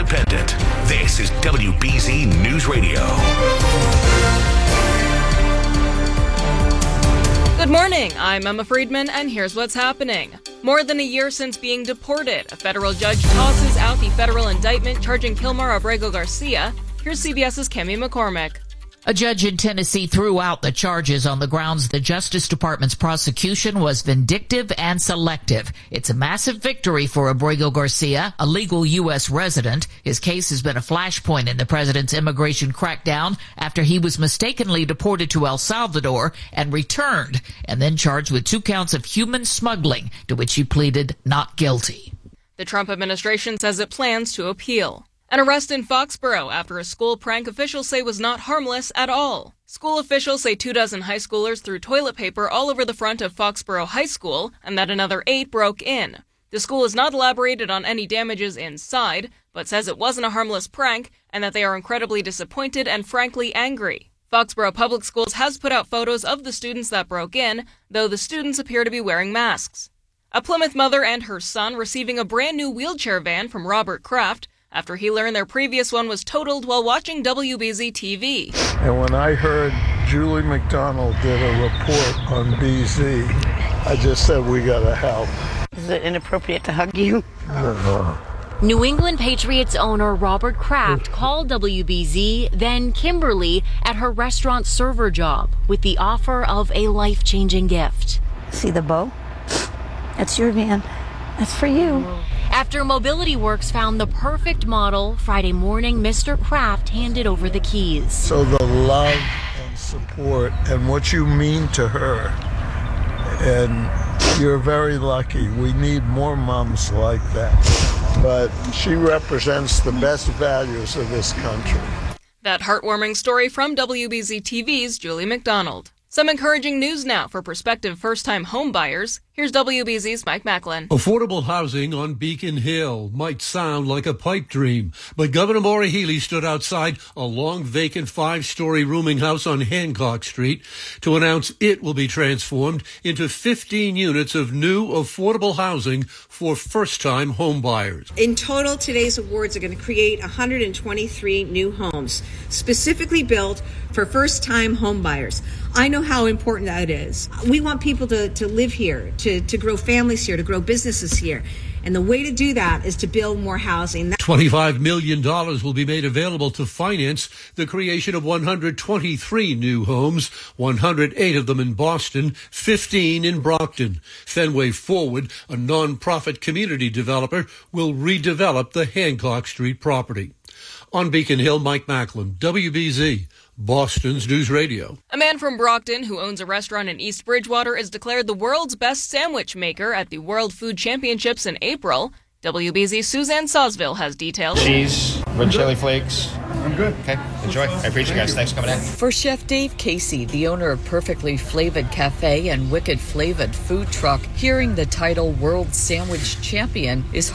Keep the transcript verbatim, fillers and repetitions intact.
independent. This is W B Z News Radio. Good morning, I'm Emma Friedman, and here's what's happening. More than a year since being deported, a federal judge tosses out the federal indictment charging Kilmar Abrego Garcia. Here's CBS's Cami McCormick. A judge in Tennessee threw out the charges on the grounds the Justice Department's prosecution was vindictive and selective. It's a massive victory for Abrego Garcia, a legal U S resident. His case has been a flashpoint in the president's immigration crackdown after he was mistakenly deported to El Salvador and returned, and then charged with two counts of human smuggling, to which he pleaded not guilty. The Trump administration says it plans to appeal. An arrest in Foxborough after a school prank officials say was not harmless at all. School officials say two dozen high schoolers threw toilet paper all over the front of Foxborough High School and that another eight broke in. The school has not elaborated on any damages inside, but says it wasn't a harmless prank and that they are incredibly disappointed and frankly angry. Foxborough Public Schools has put out photos of the students that broke in, though the students appear to be wearing masks. A Plymouth mother and her son receiving a brand new wheelchair van from Robert Kraft after he learned their previous one was totaled while watching W B Z T V. And when I heard Julie McDonald did a report on B Z, I just said, we gotta help. Is it inappropriate to hug you? No. New England Patriots owner Robert Kraft called W B Z, then Kimberly, at her restaurant server job with the offer of a life-changing gift. See the bow? That's your van. That's for you. After Mobility Works found the perfect model, Friday morning, Mister Kraft handed over the keys. So the love and support and what you mean to her, and you're very lucky. We need more moms like that. But she represents the best values of this country. That heartwarming story from W B Z T V's Julie McDonald. Some encouraging news now for prospective first-time home buyers. Here's W B Z's Mike Macklin. Affordable housing on Beacon Hill might sound like a pipe dream, but Governor Maura Healey stood outside a long vacant five-story rooming house on Hancock Street to announce it will be transformed into fifteen units of new affordable housing for first-time home buyers. In total, today's awards are going to create one hundred twenty-three new homes specifically built for first-time home buyers. I know how important that is. We want people to, to live here, to, to grow families here, to grow businesses here. And the way to do that is to build more housing. twenty-five million dollars will be made available to finance the creation of one hundred twenty-three new homes, one hundred eight of them in Boston, fifteen in Brockton. Fenway Forward, a non-profit community developer, will redevelop the Hancock Street property. On Beacon Hill, Mike Macklin, W B Z, Boston's News Radio. A man from Brockton who owns a restaurant in East Bridgewater is declared the world's best sandwich maker at the World Food Championships in April. W B Z's Suzanne Sawsville has details. Cheese, red chili flakes. I'm good. Okay, enjoy. I appreciate you guys. Thanks for coming in. For Chef Dave Casey, the owner of Perfectly Flavored Cafe and Wicked Flavored Food Truck, hearing the title World Sandwich Champion is